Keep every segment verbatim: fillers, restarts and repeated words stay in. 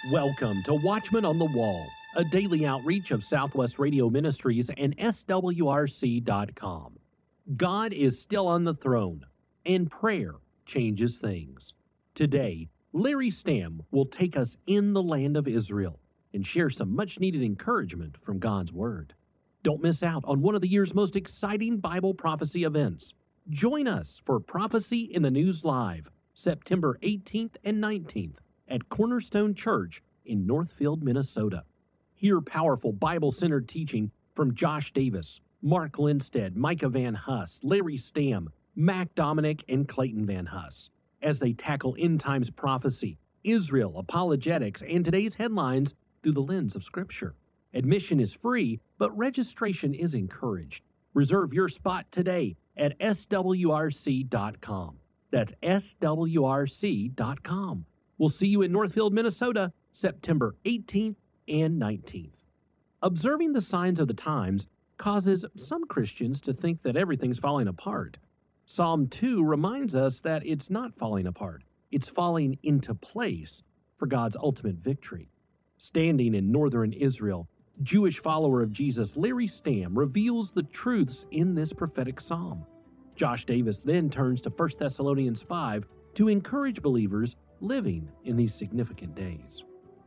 Welcome to Watchman on the Wall, a daily outreach of Southwest Radio Ministries and S W R C dot com. God is still on the throne, and prayer changes things. Today, Larry Stamm will take us in the land of Israel and share some much-needed encouragement from God's Word. Don't miss out on one of the year's most exciting Bible prophecy events. Join us for Prophecy in the News Live, September eighteenth and nineteenth at Cornerstone Church in Northfield, Minnesota. Hear powerful Bible-centered teaching from Josh Davis, Mark Lindstedt, Micah Van Huss, Larry Stamm, Mac Dominic, and Clayton Van Huss as they tackle end-times prophecy, Israel, apologetics, and today's headlines through the lens of Scripture. Admission is free, but registration is encouraged. Reserve your spot today at S W R C dot com. That's S W R C dot com. We'll see you in Northfield, Minnesota, September eighteenth and nineteenth. Observing the signs of the times causes some Christians to think that everything's falling apart. Psalm two reminds us that it's not falling apart. It's falling into place for God's ultimate victory. Standing in northern Israel, Jewish follower of Jesus Larry Stamm reveals the truths in this prophetic psalm. Josh Davis then turns to First Thessalonians five to encourage believers living in these significant days.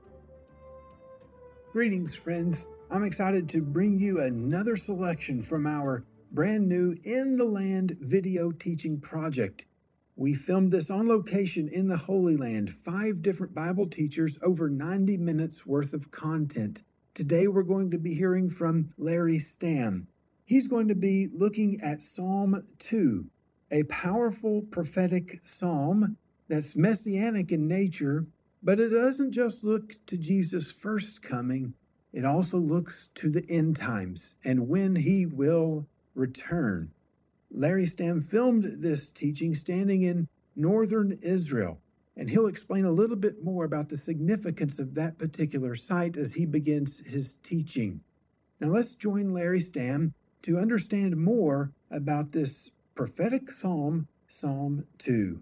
Greetings, friends. I'm excited to bring you another selection from our brand new In the Land video teaching project. We filmed this on location in the Holy Land, five different Bible teachers, over ninety minutes worth of content. Today we're going to be hearing from Larry Stamm. He's going to be looking at Psalm two, a powerful prophetic psalm that's messianic in nature, but it doesn't just look to Jesus' first coming, it also looks to the end times and when he will return. Larry Stamm filmed this teaching standing in northern Israel, and he'll explain a little bit more about the significance of that particular site as he begins his teaching. Now let's join Larry Stamm to understand more about this prophetic psalm, Psalm two.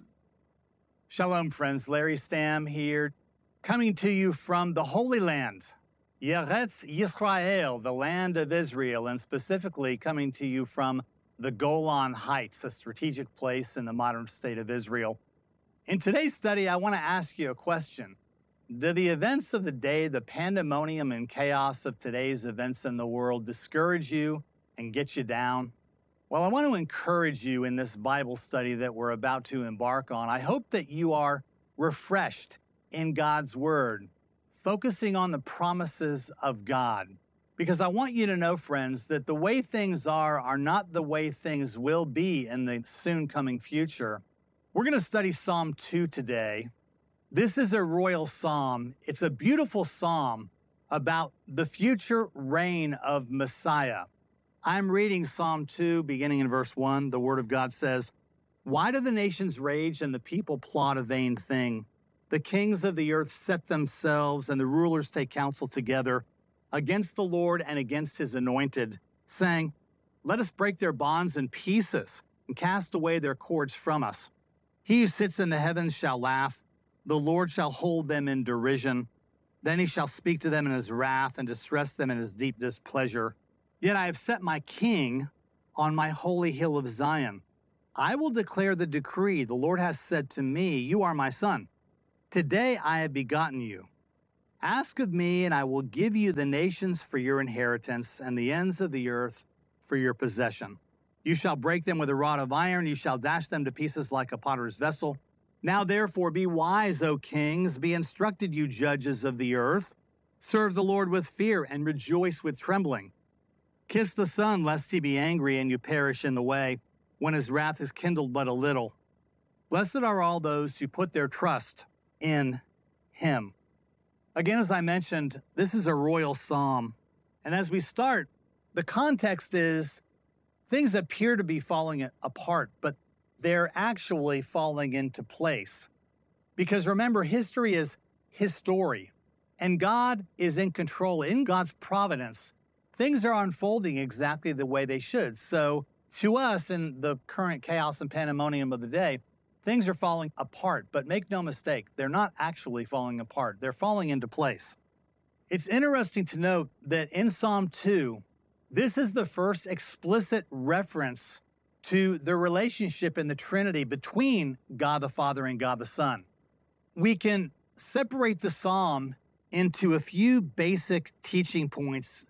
Shalom, friends. Larry Stamm here, coming to you from the Holy Land, Eretz Yisrael, the land of Israel, and specifically coming to you from the Golan Heights, a strategic place in the modern state of Israel. In today's study, I want to ask you a question. Do the events of the day, the pandemonium and chaos of today's events in the world, discourage you and get you down? Well, I want to encourage you in this Bible study that we're about to embark on. I hope that you are refreshed in God's Word, focusing on the promises of God. Because I want you to know, friends, that the way things are are not the way things will be in the soon coming future. We're going to study Psalm two today. This is a royal psalm. It's a beautiful psalm about the future reign of Messiah. I'm reading Psalm two, beginning in verse one. The Word of God says, "Why do the nations rage and the people plot a vain thing? The kings of the earth set themselves, and the rulers take counsel together against the Lord and against his anointed, saying, let us break their bonds in pieces and cast away their cords from us. He who sits in the heavens shall laugh. The Lord shall hold them in derision. Then he shall speak to them in his wrath and distress them in his deep displeasure. Yet I have set my king on my holy hill of Zion. I will declare the decree. The Lord has said to me, you are my son. Today I have begotten you. Ask of me, and I will give you the nations for your inheritance, and the ends of the earth for your possession. You shall break them with a rod of iron. You shall dash them to pieces like a potter's vessel. Now therefore be wise, O kings. Be instructed, you judges of the earth. Serve the Lord with fear and rejoice with trembling. Kiss the Son, lest he be angry and you perish in the way, when his wrath is kindled but a little. Blessed are all those who put their trust in him." Again, as I mentioned, this is a royal psalm. And as we start, the context is things appear to be falling apart, but they're actually falling into place. Because remember, history is his story, and God is in control. In God's providence, things are unfolding exactly the way they should. So to us, in the current chaos and pandemonium of the day, things are falling apart. But make no mistake, they're not actually falling apart. They're falling into place. It's interesting to note that in Psalm two, this is the first explicit reference to the relationship in the Trinity between God the Father and God the Son. We can separate the psalm into a few basic teaching points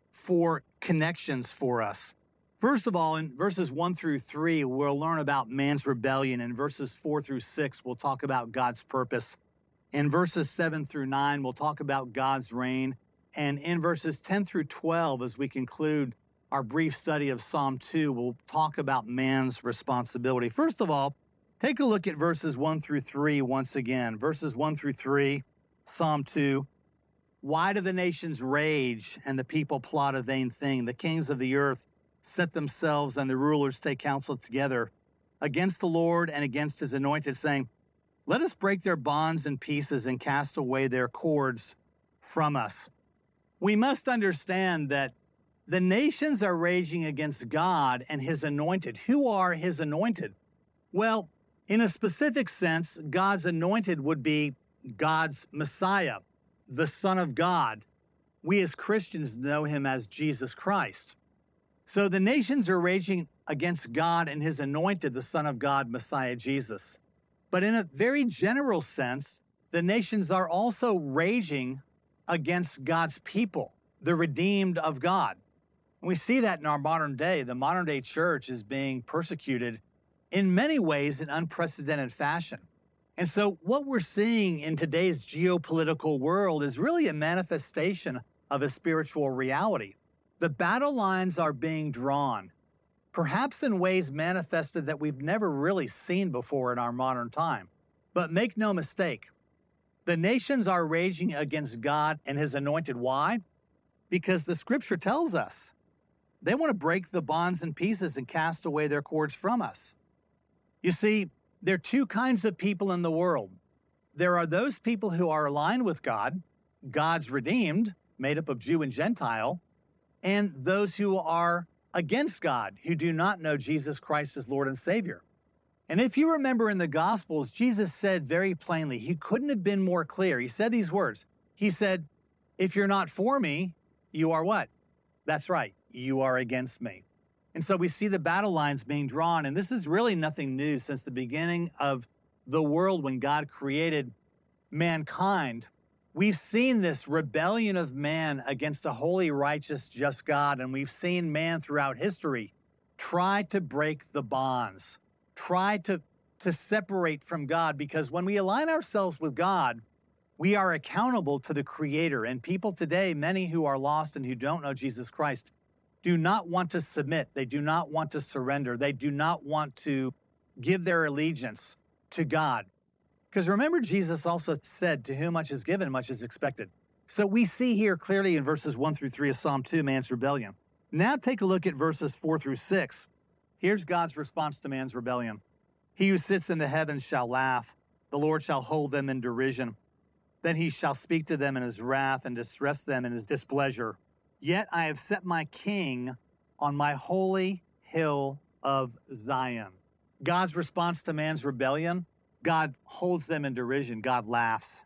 for connections for us. First of all, in verses one through three, we'll learn about man's rebellion. In verses four through six, we'll talk about God's purpose. In verses seven through nine, we'll talk about God's reign. And in verses ten through twelve, as we conclude our brief study of Psalm two, we'll talk about man's responsibility. First of all, take a look at verses one through three once again. Verses one through three, Psalm two. Why do the nations rage and the people plot a vain thing? The kings of the earth set themselves and the rulers take counsel together against the Lord and against his anointed, saying, let us break their bonds in pieces and cast away their cords from us. We must understand that the nations are raging against God and his anointed. Who are his anointed? Well, in a specific sense, God's anointed would be God's Messiah, the Son of God. We as Christians know him as Jesus Christ. So the nations are raging against God and his anointed, the Son of God, Messiah Jesus. But in a very general sense, the nations are also raging against God's people, the redeemed of God. And we see that in our modern day. The modern day church is being persecuted in many ways in unprecedented fashion. And so what we're seeing in today's geopolitical world is really a manifestation of a spiritual reality. The battle lines are being drawn, perhaps in ways manifested that we've never really seen before in our modern time. But make no mistake, the nations are raging against God and his anointed. Why? Because the scripture tells us they want to break the bonds in pieces and cast away their cords from us. You see, there are two kinds of people in the world. There are those people who are aligned with God, God's redeemed, made up of Jew and Gentile, and those who are against God, who do not know Jesus Christ as Lord and Savior. And if you remember in the Gospels, Jesus said very plainly, he couldn't have been more clear. He said these words. He said, if you're not for me, you are what? That's right, you are against me. And so we see the battle lines being drawn, and this is really nothing new since the beginning of the world when God created mankind. We've seen this rebellion of man against a holy, righteous, just God, and we've seen man throughout history try to break the bonds, try to, to separate from God, because when we align ourselves with God, we are accountable to the Creator. And people today, many who are lost and who don't know Jesus Christ, do not want to submit. They do not want to surrender. They do not want to give their allegiance to God. Because remember, Jesus also said, to whom much is given, much is expected. So we see here clearly in verses one through three of Psalm two, man's rebellion. Now take a look at verses four through six. Here's God's response to man's rebellion. He who sits in the heavens shall laugh. The Lord shall hold them in derision. Then he shall speak to them in his wrath and distress them in his displeasure. Yet I have set my king on my holy hill of Zion. God's response to man's rebellion, God holds them in derision. God laughs.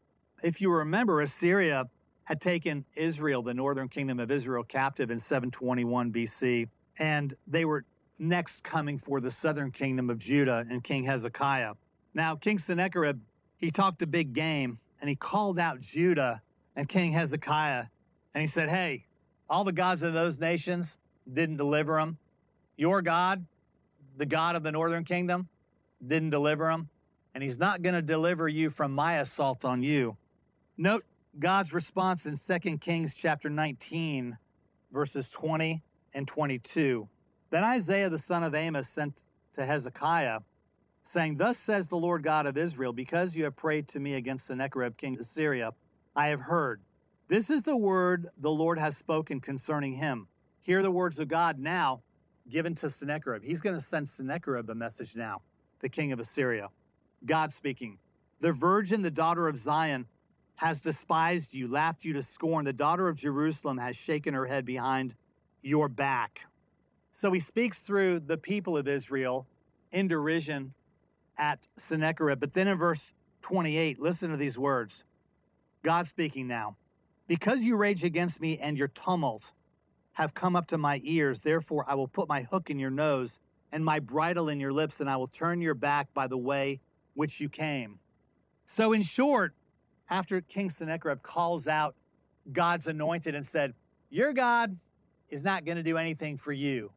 If you remember, Assyria had taken Israel, the northern kingdom of Israel, captive in seven twenty-one B C, and they were next coming for the southern kingdom of Judah and King Hezekiah. Now, King Sennacherib, he talked a big game, and he called out Judah and King Hezekiah, and he said, hey, all the gods of those nations didn't deliver them. Your God, the God of the northern kingdom, didn't deliver them, and he's not going to deliver you from my assault on you. Note God's response in Second Kings chapter nineteen, verses twenty and twenty-two. Then Isaiah the son of Amos sent to Hezekiah, saying, thus says the Lord God of Israel, because you have prayed to me against Sennacherib, king of Assyria, I have heard. This is the word the Lord has spoken concerning him. Hear the words of God now given to Sennacherib. He's going to send Sennacherib a message now, the king of Assyria. God speaking. The virgin, the daughter of Zion, has despised you, laughed you to scorn. The daughter of Jerusalem has shaken her head behind your back. So he speaks through the people of Israel in derision at Sennacherib. But then in verse twenty-eight, listen to these words. God speaking now. Because you rage against me and your tumult have come up to my ears, therefore I will put my hook in your nose and my bridle in your lips, and I will turn your back by the way which you came. So in short, after King Sennacherib calls out God's anointed and said, your God is not going to do anything for you,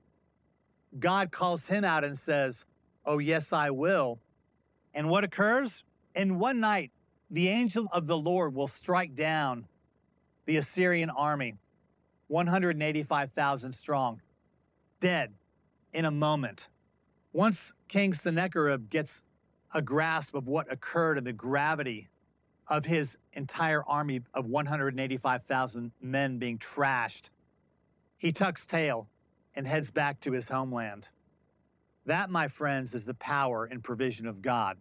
God calls him out and says, oh, yes, I will. And what occurs? In one night, the angel of the Lord will strike down the Assyrian army, one hundred eighty-five thousand strong, dead in a moment. Once King Sennacherib gets a grasp of what occurred and the gravity of his entire army of one hundred eighty-five thousand men being trashed, he tucks tail and heads back to his homeland. That, my friends, is the power and provision of God.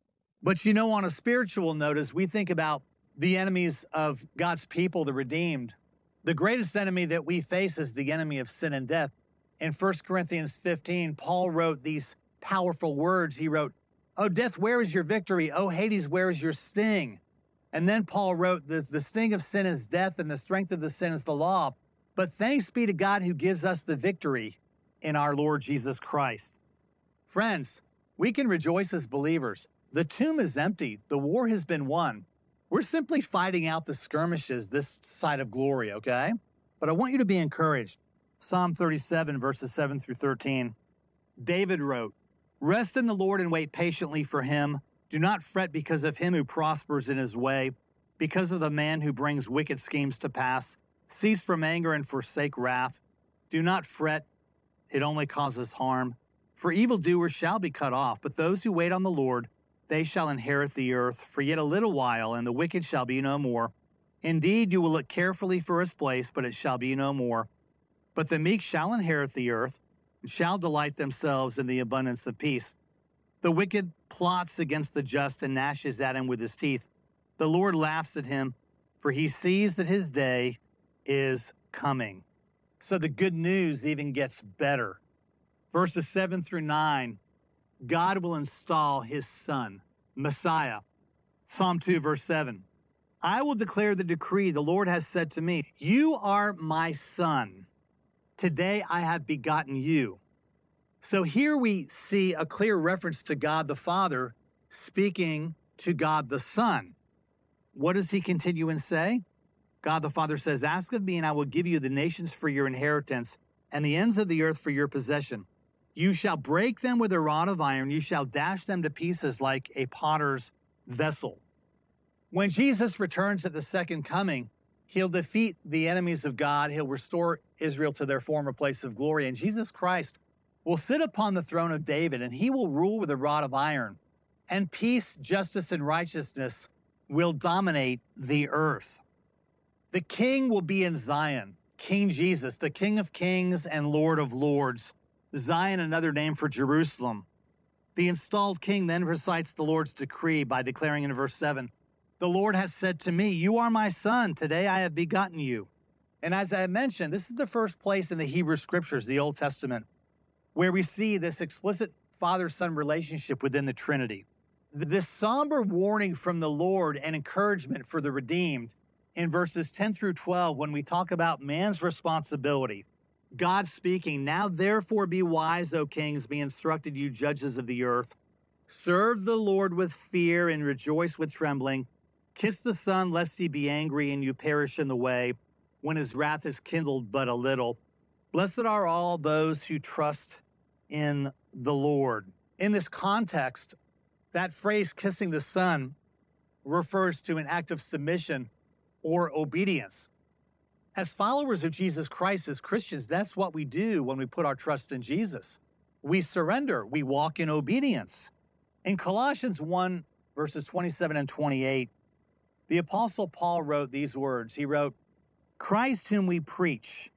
But you know, on a spiritual note, as we think about the enemies of God's people, the redeemed, the greatest enemy that we face is the enemy of sin and death. In First Corinthians fifteen, Paul wrote these powerful words. He wrote, oh, death, where is your victory? Oh, Hades, where is your sting? And then Paul wrote, the, the sting of sin is death, and the strength of the sin is the law. But thanks be to God who gives us the victory in our Lord Jesus Christ. Friends, we can rejoice as believers. The tomb is empty. The war has been won. We're simply fighting out the skirmishes this side of glory, okay? But I want you to be encouraged. Psalm thirty-seven, verses seven through thirteen. David wrote, rest in the Lord and wait patiently for him. Do not fret because of him who prospers in his way, because of the man who brings wicked schemes to pass. Cease from anger and forsake wrath. Do not fret, it only causes harm. For evildoers shall be cut off, but those who wait on the Lord, they shall inherit the earth. For yet a little while, and the wicked shall be no more. Indeed, you will look carefully for his place, but it shall be no more. But the meek shall inherit the earth, and shall delight themselves in the abundance of peace. The wicked plots against the just and gnashes at him with his teeth. The Lord laughs at him, for he sees that his day is coming. So the good news even gets better. Verses seven through nine, God will install his son, Messiah. Psalm two, verse seven. I will declare the decree. The Lord has said to me, you are my son. Today I have begotten you. So here we see a clear reference to God the Father speaking to God the Son. What does he continue and say? God the Father says, ask of me and I will give you the nations for your inheritance and the ends of the earth for your possession. You shall break them with a rod of iron. You shall dash them to pieces like a potter's vessel. When Jesus returns at the second coming, he'll defeat the enemies of God. He'll restore Israel to their former place of glory. And Jesus Christ will sit upon the throne of David, and he will rule with a rod of iron. And peace, justice, and righteousness will dominate the earth. The king will be in Zion, King Jesus, the King of kings and Lord of lords. Zion, another name for Jerusalem. The installed king then recites the Lord's decree by declaring in verse seven, the Lord has said to me, you are my son. Today I have begotten you. And as I mentioned, this is the first place in the Hebrew Scriptures, the Old Testament, where we see this explicit father-son relationship within the Trinity. This somber warning from the Lord and encouragement for the redeemed in verses ten through twelve, when we talk about man's responsibility. God speaking, now therefore be wise, O kings, be instructed, you judges of the earth. Serve the Lord with fear and rejoice with trembling. Kiss the Son, lest he be angry and you perish in the way, when his wrath is kindled but a little. Blessed are all those who trust in the Lord. In this context, that phrase, kissing the Son, refers to an act of submission or obedience. As followers of Jesus Christ, as Christians, that's what we do when we put our trust in Jesus. We surrender. We walk in obedience. In Colossians one, verses twenty-seven and twenty-eight, the Apostle Paul wrote these words. He wrote, Christ whom we preach,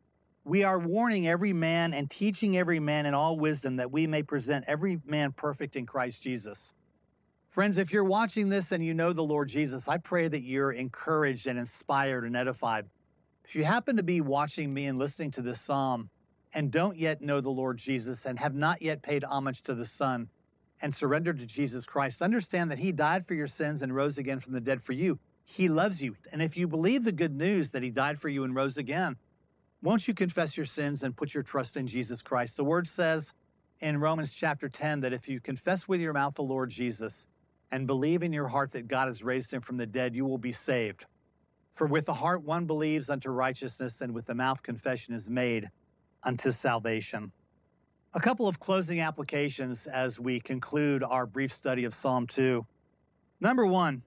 we are warning every man and teaching every man in all wisdom, that we may present every man perfect in Christ Jesus. Friends, if you're watching this and you know the Lord Jesus, I pray that you're encouraged and inspired and edified. If you happen to be watching me and listening to this psalm and don't yet know the Lord Jesus and have not yet paid homage to the Son and surrendered to Jesus Christ, understand that he died for your sins and rose again from the dead for you. He loves you. And if you believe the good news that he died for you and rose again, won't you confess your sins and put your trust in Jesus Christ? The word says in Romans chapter ten that if you confess with your mouth the Lord Jesus and believe in your heart that God has raised him from the dead, you will be saved. For with the heart one believes unto righteousness, and with the mouth confession is made unto salvation. A couple of closing applications as we conclude our brief study of Psalm two. Number one,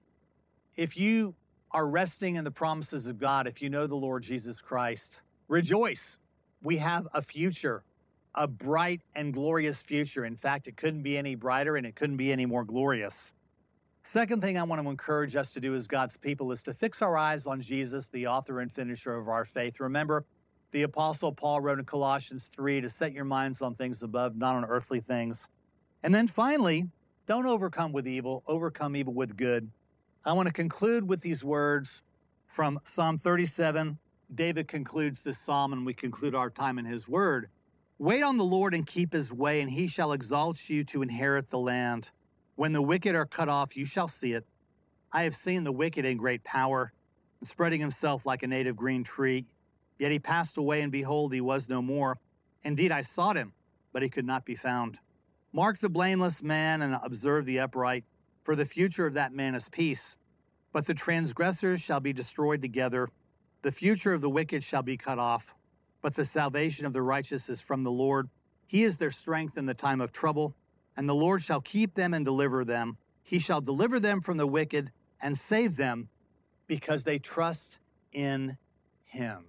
if you are resting in the promises of God, if you know the Lord Jesus Christ, rejoice. We have a future, a bright and glorious future. In fact, it couldn't be any brighter and it couldn't be any more glorious. Second thing I want to encourage us to do as God's people is to fix our eyes on Jesus, the author and finisher of our faith. Remember, the Apostle Paul wrote in Colossians three to set your minds on things above, not on earthly things. And then finally, don't overcome with evil, overcome evil with good. I want to conclude with these words from Psalm thirty-seven. David concludes this psalm, and we conclude our time in his word. Wait on the Lord and keep his way, and he shall exalt you to inherit the land. When the wicked are cut off, you shall see it. I have seen the wicked in great power, spreading himself like a native green tree. Yet he passed away, and behold, he was no more. Indeed, I sought him, but he could not be found. Mark the blameless man and observe the upright, for the future of that man is peace. But the transgressors shall be destroyed together. The future of the wicked shall be cut off. But the salvation of the righteous is from the Lord. He is their strength in the time of trouble, and the Lord shall keep them and deliver them. He shall deliver them from the wicked and save them, because they trust in him.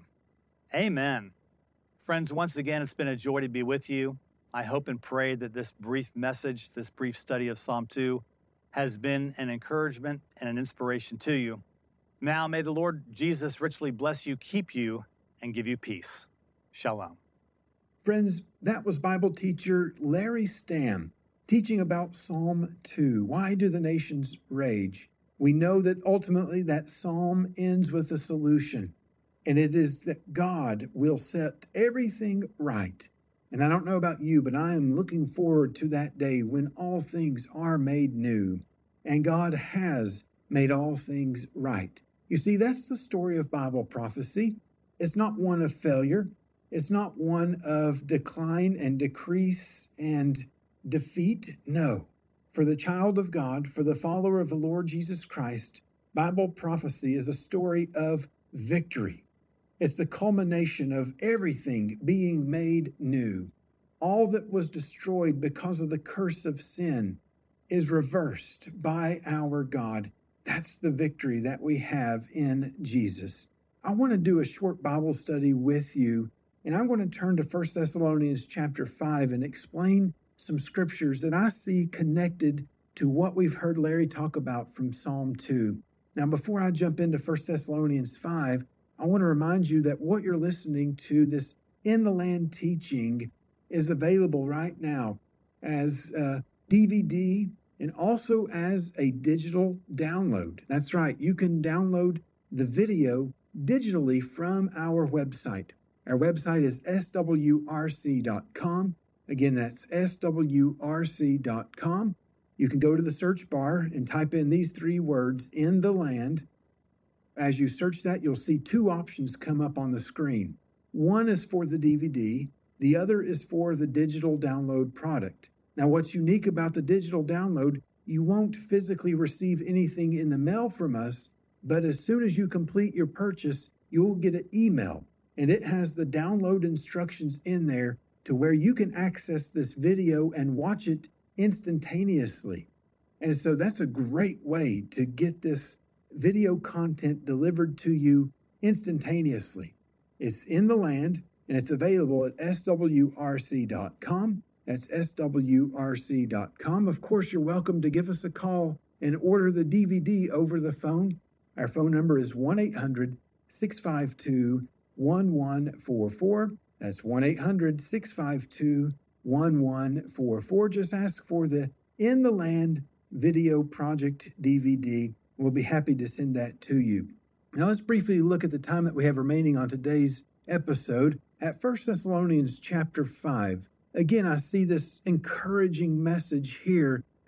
Amen. Friends, once again, it's been a joy to be with you. I hope and pray that this brief message, this brief study of Psalm two, has been an encouragement and an inspiration to you. Now, may the Lord Jesus richly bless you, keep you, and give you peace. Shalom. Friends, that was Bible teacher Larry Stamm teaching about Psalm two. Why do the nations rage? We know that ultimately that psalm ends with a solution. And it is that God will set everything right. And I don't know about you, but I am looking forward to that day when all things are made new. And God has made all things right. You see, that's the story of Bible prophecy. It's not one of failure. It's not one of decline and decrease and defeat. No. For the child of God, for the follower of the Lord Jesus Christ, Bible prophecy is a story of victory. It's the culmination of everything being made new. All that was destroyed because of the curse of sin is reversed by our God. That's the victory that we have in Jesus. I want to do a short Bible study with you, and I'm going to turn to First Thessalonians chapter five and explain some scriptures that I see connected to what we've heard Larry talk about from Psalm two. Now, before I jump into First Thessalonians five, I want to remind you that what you're listening to, this In the Land teaching, is available right now as a D V D and also as a digital download. That's right, you can download the video digitally from our website. Our website is S W R C dot com. Again, that's S W R C dot com. You can go to the search bar and type in these three words, In the Land. As you search that, you'll see two options come up on the screen. One is for the D V D. The other is for the digital download product. Now, what's unique about the digital download, you won't physically receive anything in the mail from us, but as soon as you complete your purchase, you'll get an email, and it has the download instructions in there to where you can access this video and watch it instantaneously. And so that's a great way to get this video content delivered to you instantaneously. It's In the Land, and it's available at S W R C dot com. That's S W R C dot com. Of course, you're welcome to give us a call and order the D V D over the phone. Our phone number is one eight hundred six five two one one four four. That's one eight hundred six five two one one four four. Just ask for the In the Land Video Project D V D. We'll be happy to send that to you. Now let's briefly look at the time that we have remaining on today's episode at First Thessalonians chapter five. Again, I see this encouraging message here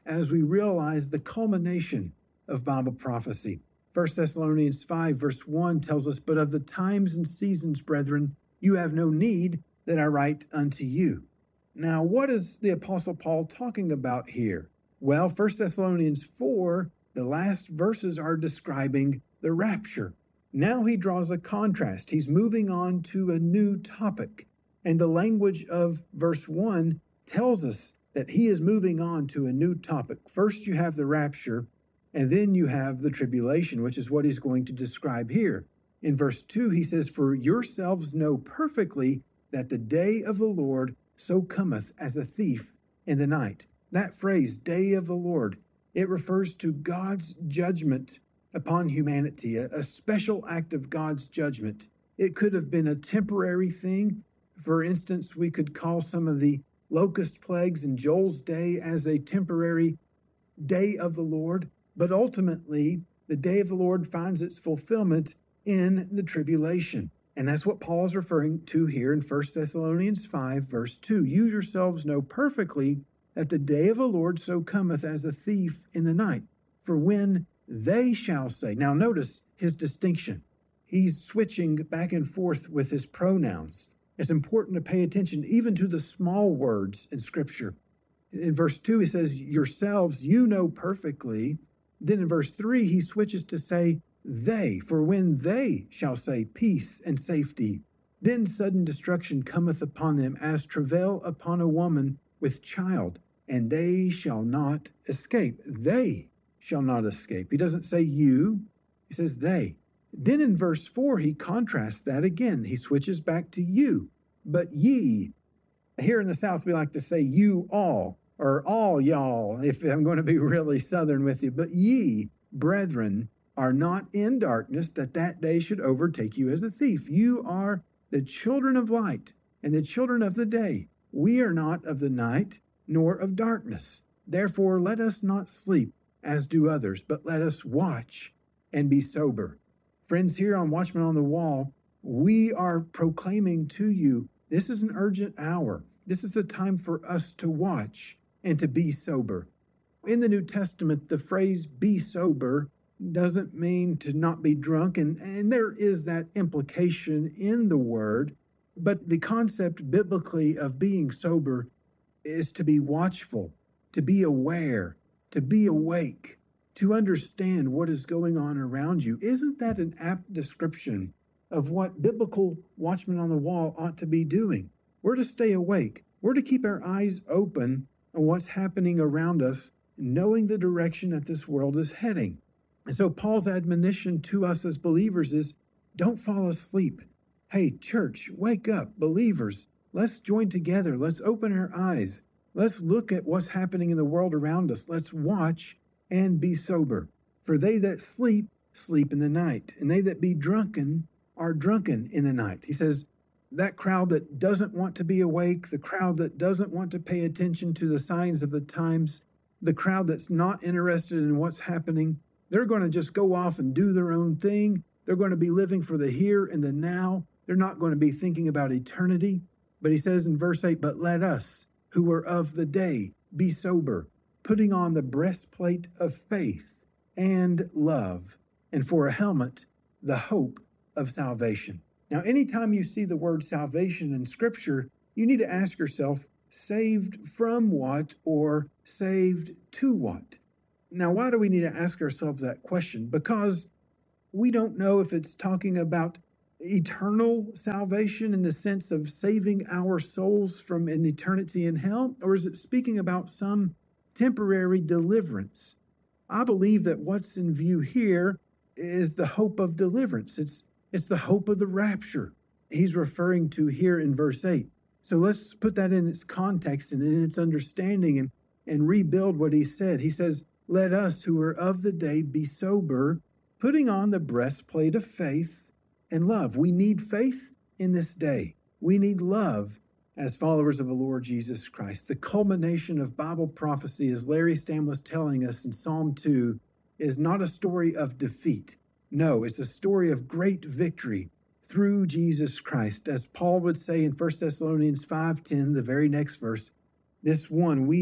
as we realize the culmination of Bible prophecy. First Thessalonians five, verse one tells us, "But of the times and seasons, brethren, you have no need that I write unto you." Now, what is the Apostle Paul talking about here? Well, First Thessalonians four, the last verses are describing the rapture. Now he draws a contrast. He's moving on to a new topic. And the language of verse one tells us that he is moving on to a new topic. First, you have the rapture, and then you have the tribulation, which is what he's going to describe here. In verse two, he says, "For yourselves know perfectly that the day of the Lord so cometh as a thief in the night." That phrase, day of the Lord, it refers to God's judgment upon humanity, a, a special act of God's judgment. It could have been a temporary thing. For instance, we could call some of the locust plagues in Joel's day as a temporary day of the Lord, but ultimately, the day of the Lord finds its fulfillment in the tribulation. And that's what Paul is referring to here in First Thessalonians five, verse two. "You yourselves know perfectly that the day of the Lord so cometh as a thief in the night. For when they shall say," now notice his distinction. He's switching back and forth with his pronouns. It's important to pay attention even to the small words in Scripture. In verse two, he says, "Yourselves, you know perfectly." Then in verse three, he switches to say, "They, for when they shall say peace and safety, then sudden destruction cometh upon them as travail upon a woman with child, and they shall not escape." They shall not escape. He doesn't say you, he says they. Then in verse four, he contrasts that again. He switches back to you. "But ye," here in the South, we like to say you all, or all y'all, if I'm going to be really Southern with you. "But ye, brethren, are not in darkness, that that day should overtake you as a thief. You are the children of light and the children of the day. We are not of the night, nor of darkness. Therefore let us not sleep, as do others, but let us watch and be sober." Friends, here on Watchmen on the Wall, we are proclaiming to you, this is an urgent hour. This is the time for us to watch and to be sober. In the New Testament, the phrase "be sober" doesn't mean to not be drunk, and, and there is that implication in the word, but the concept biblically of being sober is to be watchful, to be aware, to be awake, to understand what is going on around you. Isn't that an apt description of what biblical watchmen on the wall ought to be doing? We're to stay awake. We're to keep our eyes open on what's happening around us, knowing the direction that this world is heading. And so Paul's admonition to us as believers is, don't fall asleep. Hey, church, wake up, believers. Let's join together. Let's open our eyes. Let's look at what's happening in the world around us. Let's watch and be sober. For they that sleep, sleep in the night, and they that be drunken are drunken in the night. He says, that crowd that doesn't want to be awake, the crowd that doesn't want to pay attention to the signs of the times, the crowd that's not interested in what's happening, they're going to just go off and do their own thing. They're going to be living for the here and the now. They're not going to be thinking about eternity. But he says in verse eight, but let us, who are of the day, be sober, putting on the breastplate of faith and love, and for a helmet, the hope of salvation. Now, anytime you see the word salvation in Scripture, you need to ask yourself, saved from what or saved to what? Now, why do we need to ask ourselves that question? Because we don't know if it's talking about eternal salvation in the sense of saving our souls from an eternity in hell, or is it speaking about some temporary deliverance? I believe that what's in view here is the hope of deliverance. It's It's the hope of the rapture he's referring to here in verse eight. So let's put that in its context and in its understanding and, and rebuild what he said. He says, let us who are of the day be sober, putting on the breastplate of faith and love. We need faith in this day. We need love as followers of the Lord Jesus Christ. The culmination of Bible prophecy, as Larry Stam was telling us in Psalm two, is not a story of defeat. No, it's a story of great victory through Jesus Christ. As Paul would say in First Thessalonians five ten, the very next verse, this one we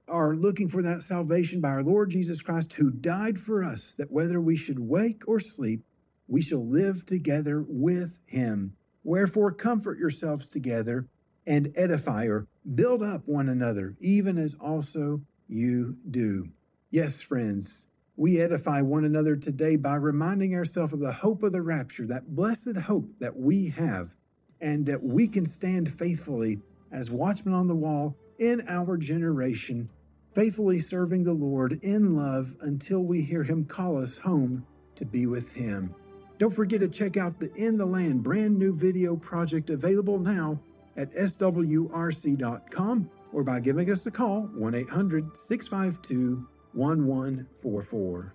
are looking for that salvation by our Lord Jesus Christ, who died for us, that whether we should wake or sleep, we shall live together with him. Wherefore comfort yourselves together and edify or build up one another, even as also you do. Yes, friends, we edify one another today by reminding ourselves of the hope of the rapture, that blessed hope that we have, and that we can stand faithfully as watchmen on the wall in our generation, faithfully serving the Lord in love until we hear him call us home to be with him. Don't forget to check out the In the Land brand new video project, available now at S W R C dot com or by giving us a call, one eight hundred, six five two, one one four four.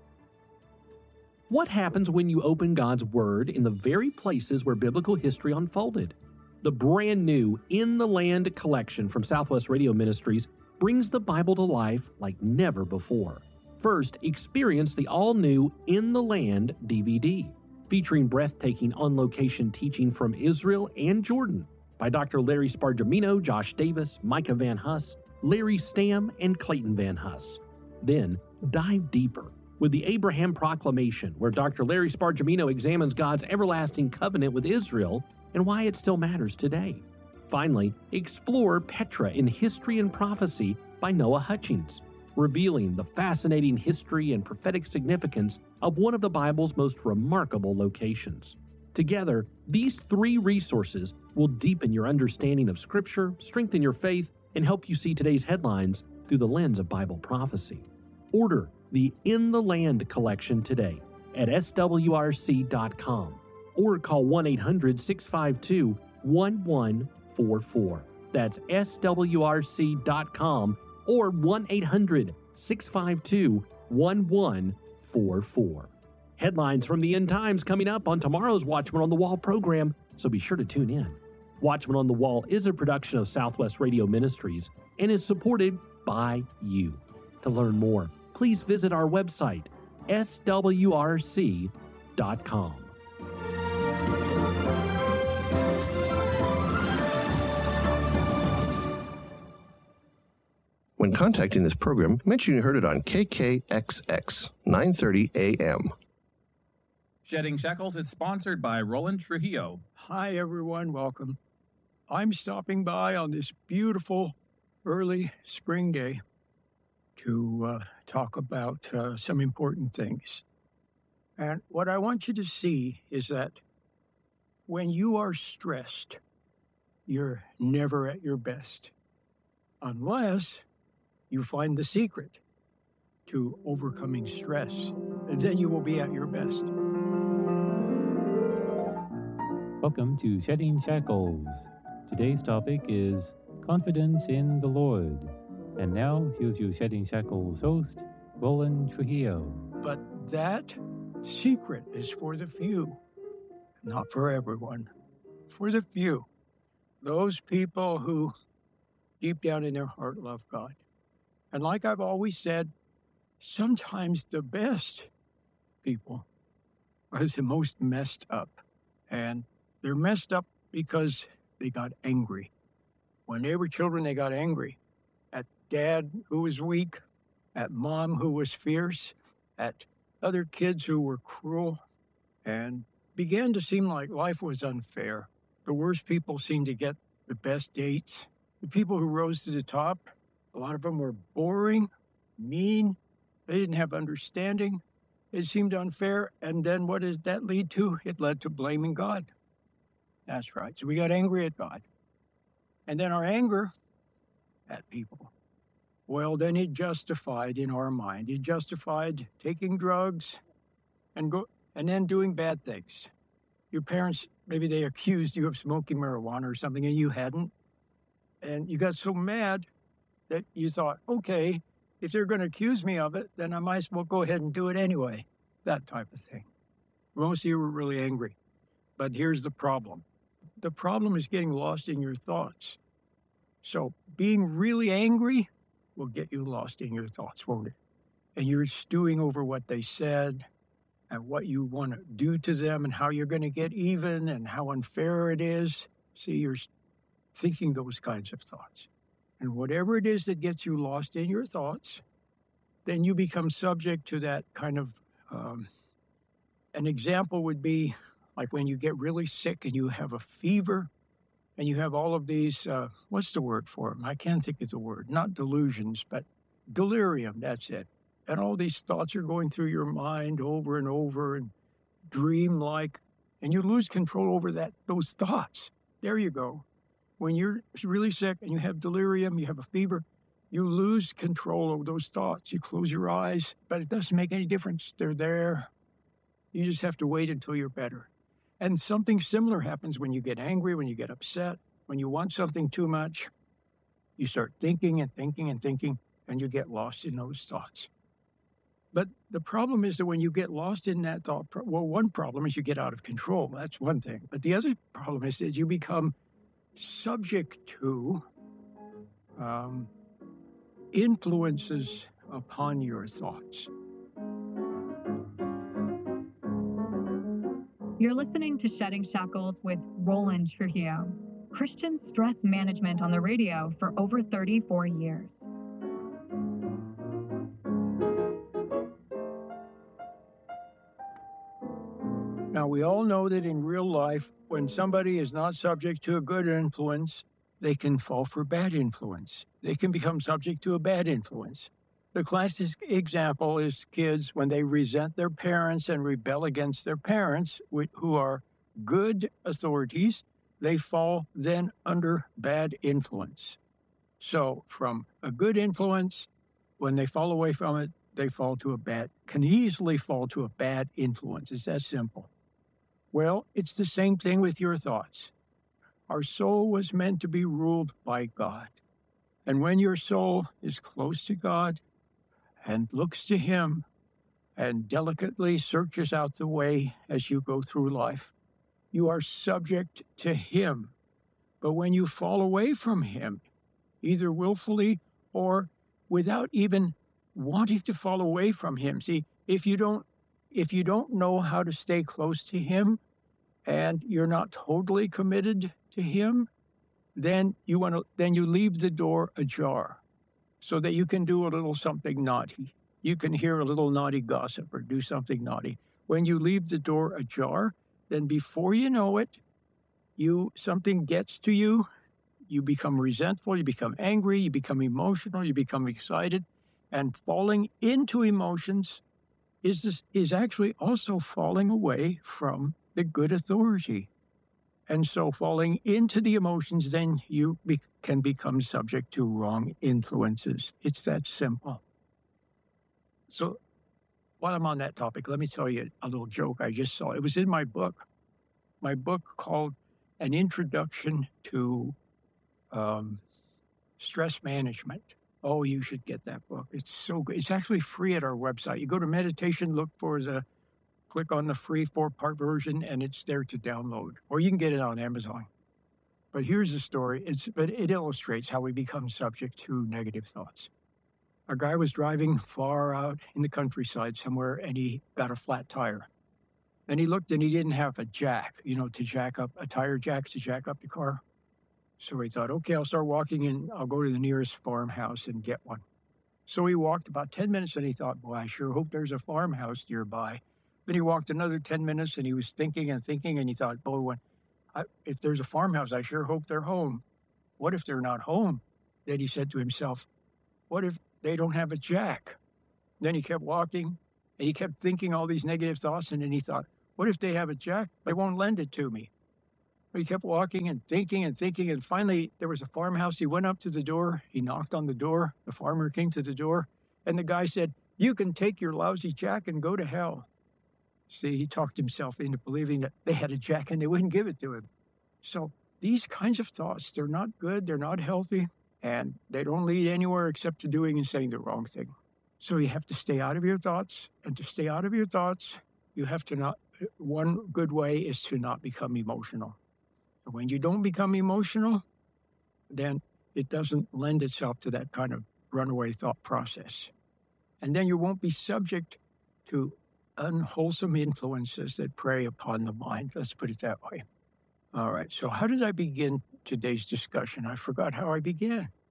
What happens when you open God's Word in the very places where biblical history unfolded? The brand new In the Land collection from Southwest Radio Ministries brings the Bible to life like never before. First, experience the all-new In the Land D V D, featuring breathtaking on-location teaching from Israel and Jordan by Doctor Larry Spargimino, Josh Davis, Micah Van Huss, Larry Stamm, and Clayton Van Huss. Then, dive deeper with the Abraham Proclamation, where Doctor Larry Spargimino examines God's everlasting covenant with Israel and why it still matters today. Finally, explore Petra in History and Prophecy by Noah Hutchings, revealing the fascinating history and prophetic significance of one of the Bible's most remarkable locations. Together, these three resources will deepen your understanding of Scripture, strengthen your faith, and help you see today's headlines through the lens of Bible prophecy. Order the In the Land collection today at S W R C dot com or call one eight hundred, six five two, one one four four. That's S W R C dot com or one eight hundred, six five two, one one four four. Headlines from the end times coming up on tomorrow's Watchman on the Wall program, so be sure to tune in. Watchman on the Wall is a production of Southwest Radio Ministries and is supported by you. To learn more, please visit our website, S W R C dot com. When contacting this program, mention you heard it on K K X X, nine thirty A M. Shedding Shekels is sponsored by Roland Trujillo. Hi, everyone. Welcome. I'm stopping by on this beautiful early spring day to uh, talk about uh, some important things. And what I want you to see is that when you are stressed, you're never at your best, unless you find the secret to overcoming stress, and then you will be at your best. Welcome to Shedding Shackles. Today's topic is confidence in the Lord. And now, here's your Shedding Shackles host, Roland Trujillo. But that secret is for the few, not for everyone. For the few. Those people who deep down in their heart love God. And like I've always said, sometimes the best people are the most messed up. And they're messed up because they got angry. When they were children, they got angry at dad who was weak, at mom who was fierce, at other kids who were cruel, and began to seem like life was unfair. The worst people seemed to get the best dates. The people who rose to the top, a lot of them were boring, mean. They didn't have understanding. It seemed unfair. And then what did that lead to? It led to blaming God. That's right. So we got angry at God. And then our anger at people, well, then it justified in our mind. It justified taking drugs and go and then doing bad things. Your parents, maybe they accused you of smoking marijuana or something, and you hadn't. And you got so mad that you thought, okay, if they're going to accuse me of it, then I might as well go ahead and do it anyway. That type of thing. Most of you were really angry. But here's the problem. The problem is getting lost in your thoughts. So being really angry will get you lost in your thoughts, won't it? And you're stewing over what they said and what you want to do to them and how you're going to get even and how unfair it is. See, you're thinking those kinds of thoughts. And whatever it is that gets you lost in your thoughts, then you become subject to that kind of, um, an example would be like when you get really sick and you have a fever and you have all of these, uh, what's the word for them? I can't think of the word, not delusions, but delirium, that's it. And all these thoughts are going through your mind over and over and dream-like, and you lose control over that those thoughts. There you go. When you're really sick and you have delirium, you have a fever, you lose control over those thoughts. You close your eyes, but it doesn't make any difference. They're there. You just have to wait until you're better. And something similar happens when you get angry, when you get upset, when you want something too much. You start thinking and thinking and thinking, and you get lost in those thoughts. But the problem is that when you get lost in that thought, well, one problem is you get out of control. That's one thing. But the other problem is that you become subject to um, influences upon your thoughts. You're listening to Shedding Shackles with Roland Trujillo, Christian stress management on the radio for over thirty-four years. Now, we all know that in real life, when somebody is not subject to a good influence, they can fall for bad influence. They can become subject to a bad influence. The classic example is kids when they resent their parents and rebel against their parents, who are good authorities, they fall then under bad influence. So from a good influence, when they fall away from it, they fall to a bad, can easily fall to a bad influence. It's that simple. Well, it's the same thing with your thoughts. Our soul was meant to be ruled by God. And when your soul is close to God and looks to Him and delicately searches out the way as you go through life, you are subject to Him. But when you fall away from Him, either willfully or without even wanting to fall away from Him, see, if you don't If you don't know how to stay close to Him and you're not totally committed to Him, then you want to then you leave the door ajar so that you can do a little something naughty. You can hear a little naughty gossip or do something naughty. When you leave the door ajar, then before you know it, you something gets to you, you become resentful, you become angry, you become emotional, you become excited, and falling into emotions is this, is actually also falling away from the good authority. And so falling into the emotions, then you be, can become subject to wrong influences. It's that simple. So while I'm on that topic, let me tell you a little joke I just saw. It was in my book, my book called An Introduction to um, Stress Management. Oh, you should get that book. It's so good. It's actually free at our website. You go to meditation, look for the, click on the free four-part version, and it's there to download. Or you can get it on Amazon. But here's the story. It's but it illustrates how we become subject to negative thoughts. A guy was driving far out in the countryside somewhere, and he got a flat tire. And he looked, and he didn't have a jack, you know, to jack up, a tire jack to jack up the car. So he thought, okay, I'll start walking and I'll go to the nearest farmhouse and get one. So he walked about ten minutes and he thought, boy, I sure hope there's a farmhouse nearby. Then he walked another ten minutes and he was thinking and thinking and he thought, boy, when I, if there's a farmhouse, I sure hope they're home. What if they're not home? Then he said to himself, what if they don't have a jack? Then he kept walking and he kept thinking all these negative thoughts. And then he thought, what if they have a jack? They won't lend it to me. He kept walking and thinking and thinking, and finally there was a farmhouse. He went up to the door. He knocked on the door. The farmer came to the door, and the guy said, you can take your lousy jack and go to hell. See, he talked himself into believing that they had a jack and they wouldn't give it to him. So these kinds of thoughts, they're not good, they're not healthy, and they don't lead anywhere except to doing and saying the wrong thing. So you have to stay out of your thoughts, and to stay out of your thoughts, you have to not, one good way is to not become emotional. When you don't become emotional, then it doesn't lend itself to that kind of runaway thought process. And then you won't be subject to unwholesome influences that prey upon the mind. Let's put it that way. All right, so how did I begin today's discussion? I forgot how I began.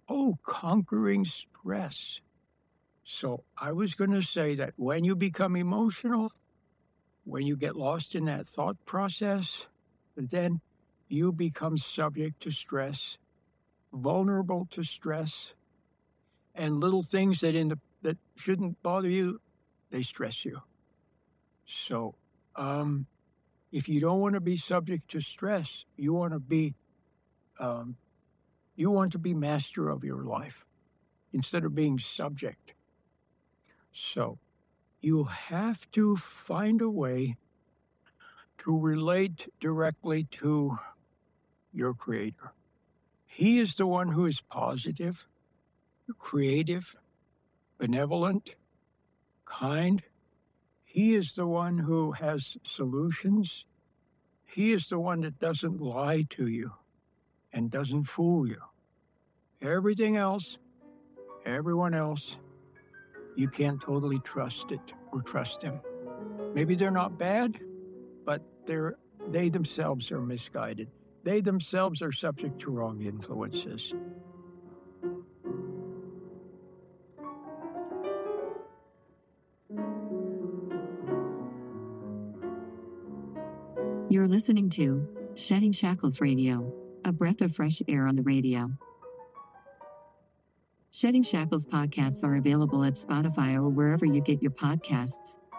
Oh, conquering stress. So I was going to say that when you become emotional, when you get lost in that thought process, then you become subject to stress, vulnerable to stress, and little things that in the that shouldn't bother you, they stress you. So um, if you don't want to be subject to stress, you want to be um, you want to be master of your life instead of being subject. So you have to find a way to relate directly to your Creator. He is the one who is positive, creative, benevolent, kind. He is the one who has solutions. He is the one that doesn't lie to you and doesn't fool you. Everything else, everyone else, you can't totally trust it or trust them. Maybe they're not bad, but they're they themselves are misguided. They themselves are subject to wrong influences. You're listening to Shedding Shackles Radio, a breath of fresh air on the radio. Shedding Shackles podcasts are available at Spotify or wherever you get your podcasts.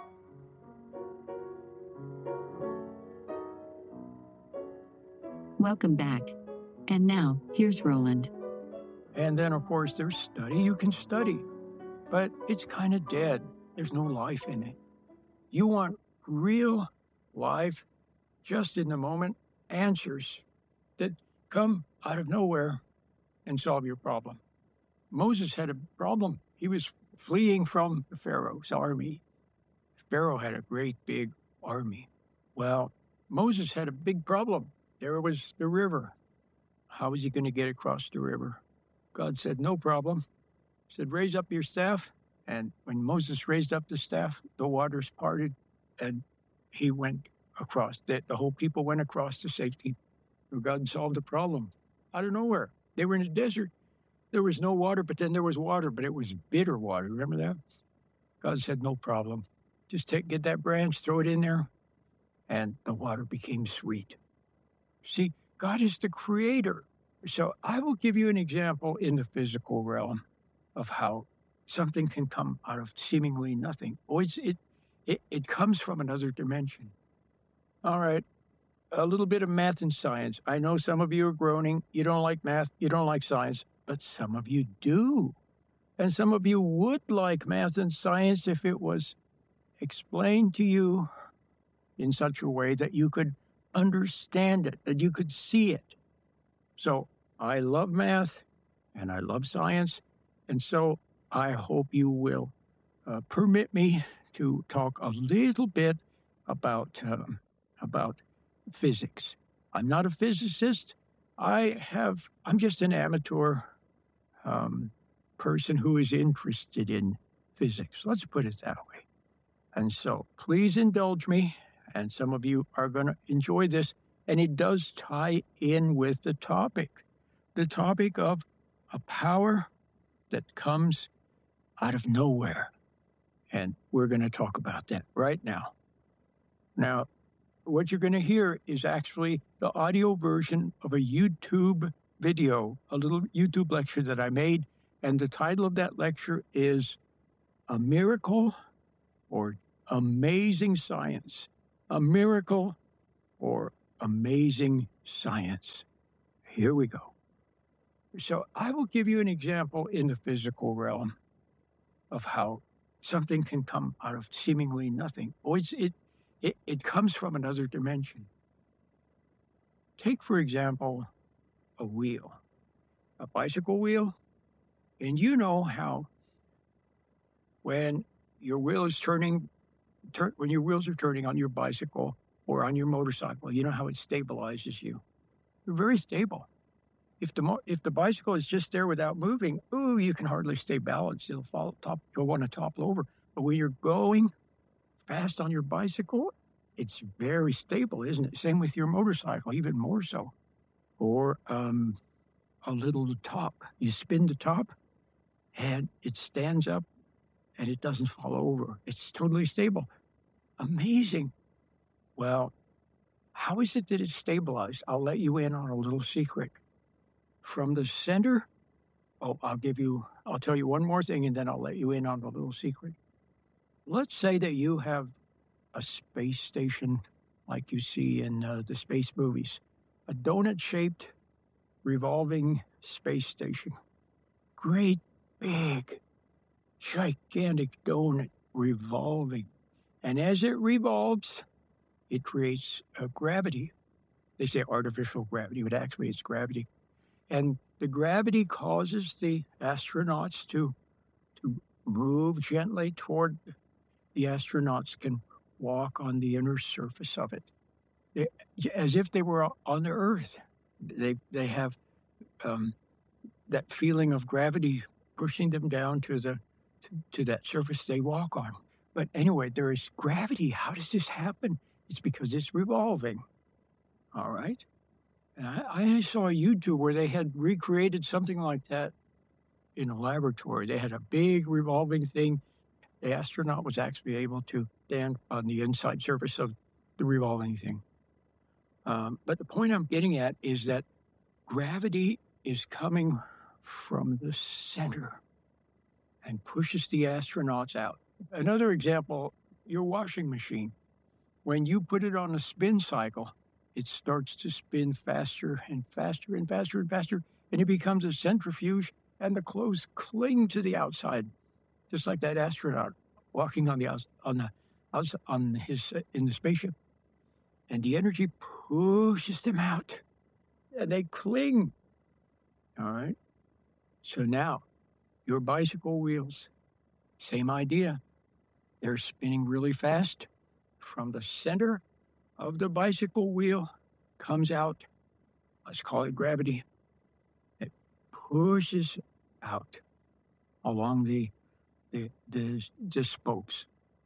Welcome back. And now, here's Roland. And then, of course, there's study. You can study, but it's kind of dead. There's no life in it. You want real life, just in the moment, answers that come out of nowhere and solve your problem. Moses had a problem. He was fleeing from Pharaoh's army. Pharaoh had a great big army. Well, Moses had a big problem. There was the river. How was he going to get across the river? God said, no problem. He said, raise up your staff. And when Moses raised up the staff, the waters parted and he went across. The, the whole people went across to safety. God solved the problem out of nowhere. They were in the desert. There was no water, but then there was water, but it was bitter water. Remember that? God said, no problem. Just take, get that branch, throw it in there, and the water became sweet. See, God is the creator. So I will give you an example in the physical realm of how something can come out of seemingly nothing. Oh, it's, it, it, it comes from another dimension. All right, a little bit of math and science. I know some of you are groaning. You don't like math, you don't like science, but some of you do. And some of you would like math and science if it was explained to you in such a way that you could understand it, that you could see it. So I love math and I love science. And so I hope you will uh, permit me to talk a little bit about, um, about physics. I'm not a physicist. I have, I'm just an amateur um, person who is interested in physics. Let's put it that way. And so please indulge me. And some of you are going to enjoy this. And it does tie in with the topic, the topic of a power that comes out of nowhere. And we're going to talk about that right now. Now, what you're going to hear is actually the audio version of a YouTube video, a little YouTube lecture that I made. And the title of that lecture is A Miracle or Amazing Science. A miracle or amazing science. Here we go. So I will give you an example in the physical realm of how something can come out of seemingly nothing. Oh, it's, it, it, it comes from another dimension. Take, for example, a wheel, a bicycle wheel. And you know how when your wheel is turning Turn, when your wheels are turning on your bicycle or on your motorcycle, you know how it stabilizes you. You're very stable. If the mo- if the bicycle is just there without moving, ooh, you can hardly stay balanced. It'll fall top, go on a topple over. But when you're going fast on your bicycle, it's very stable, isn't it? Same with your motorcycle, even more so. Or um, a little top. You spin the top, and it stands up, and it doesn't fall over. It's totally stable. Amazing. Well, how is it that it's stabilized? I'll let you in on a little secret. From the center, oh, I'll give you, I'll tell you one more thing, and then I'll let you in on a little secret. Let's say that you have a space station like you see in uh, the space movies, a donut-shaped revolving space station. Great, big, gigantic donut revolving. And as it revolves, it creates a gravity. They say artificial gravity, but actually it's gravity. And the gravity causes the astronauts to, to move gently toward, the astronauts can walk on the inner surface of it, they, as if they were on the Earth. They, they have um, that feeling of gravity pushing them down to, the, to, to that surface they walk on. But anyway, there is gravity. How does this happen? It's because it's revolving. All right? And I, I saw a YouTube where they had recreated something like that in a laboratory. They had a big revolving thing. The astronaut was actually able to stand on the inside surface of the revolving thing. Um, but the point I'm getting at is that gravity is coming from the center and pushes the astronauts out. Another example, your washing machine. When you put it on a spin cycle, it starts to spin faster and faster and faster and faster, and it becomes a centrifuge, and the clothes cling to the outside, just like that astronaut walking on the outs on the outs on his uh, in the spaceship, and the energy pushes them out, and they cling. All right. So now, your bicycle wheels, same idea. They're spinning really fast. From the center of the bicycle wheel comes out, let's call it gravity. It pushes out along the, the, the, the spokes,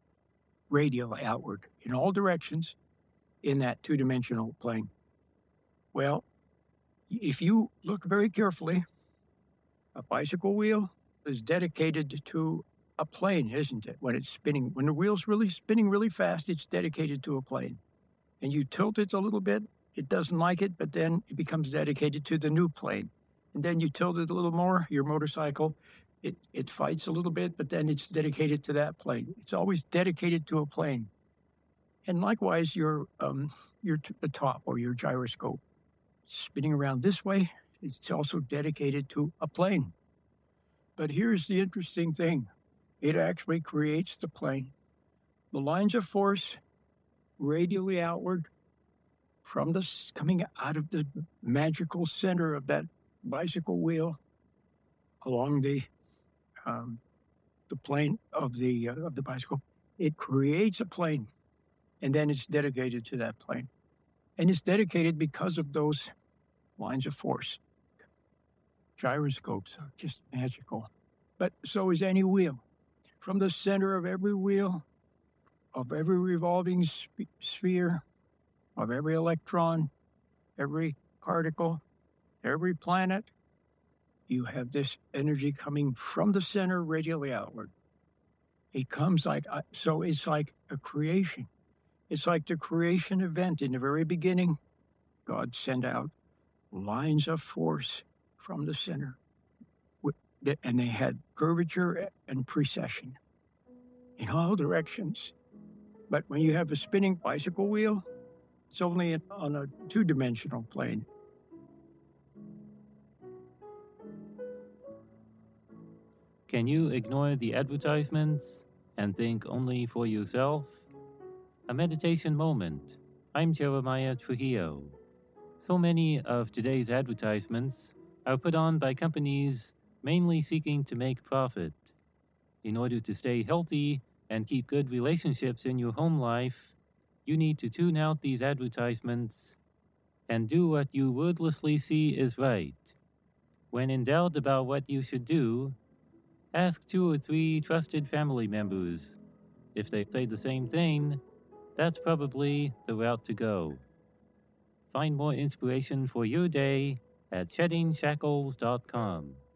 radially outward in all directions in that two-dimensional plane. Well, if you look very carefully, a bicycle wheel is dedicated to a plane, isn't it? When it's spinning, when the wheel's really spinning really fast, it's dedicated to a plane. And you tilt it a little bit, it doesn't like it, but then it becomes dedicated to the new plane. And then you tilt it a little more, your motorcycle, it, it fights a little bit, but then it's dedicated to that plane. It's always dedicated to a plane. And likewise, your, um, your t- the top or your gyroscope, spinning around this way, it's also dedicated to a plane. But here's the interesting thing. It actually creates the plane. The lines of force radially outward from the coming out of the magical center of that bicycle wheel along the um, the plane of the uh, of the bicycle. It creates a plane, and then it's dedicated to that plane, and it's dedicated because of those lines of force. Gyroscopes are just magical, but so is any wheel. From the center of every wheel, of every revolving sp- sphere, of every electron, every particle, every planet, you have this energy coming from the center radially outward. It comes like, uh, so it's like a creation. It's like the creation event in the very beginning. God sent out lines of force from the center. And they had curvature and precession in all directions. But when you have a spinning bicycle wheel, it's only on a two-dimensional plane. Can you ignore the advertisements and think only for yourself? A meditation moment. I'm Jeremiah Trujillo. So many of today's advertisements are put on by companies mainly seeking to make profit. In order to stay healthy and keep good relationships in your home life, you need to tune out these advertisements and do what you wordlessly see is right. When in doubt about what you should do, ask two or three trusted family members. If they say the same thing, that's probably the route to go. Find more inspiration for your day at shedding shackles dot com.